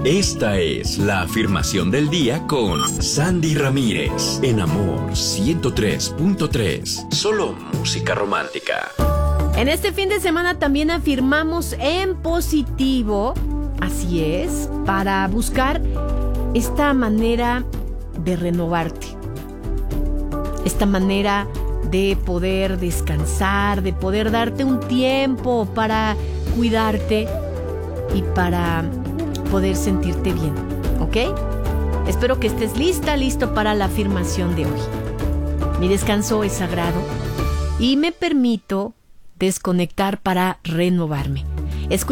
Esta es la afirmación del día con Sandy Ramírez en Amor 103.3. Solo música romántica. En este fin de semana también afirmamos en positivo, así es, para buscar esta manera de renovarte, esta manera de poder descansar, de poder darte un tiempo para cuidarte y para poder sentirte bien, ¿ok? Espero que estés listo para la afirmación de hoy. Mi descanso es sagrado y me permito desconectar para renovarme.